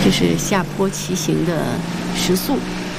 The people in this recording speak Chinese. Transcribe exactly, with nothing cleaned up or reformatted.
这是下坡骑行的时速。